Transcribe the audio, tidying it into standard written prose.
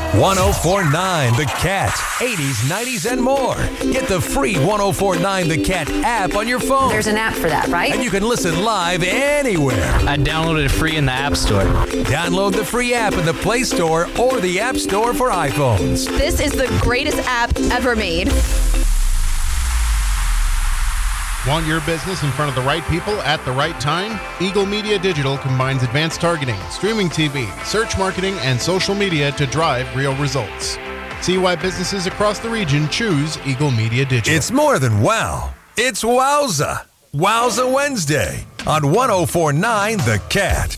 1049 The Cat. 80s, 90s, and more. Get the free 1049 The Cat app on your phone. There's an app for that, right? And you can listen live anywhere. I downloaded it free in the App Store. Download the free app in the Play Store or the App Store for iPhones. This is the greatest app ever made. Want your business in front of the right people at the right time? Eagle Media Digital combines advanced targeting, streaming TV, search marketing, and social media to drive real results. See why businesses across the region choose Eagle Media Digital. It's more than wow. It's Wowza. Wowza Wednesday on 1049 The Cat.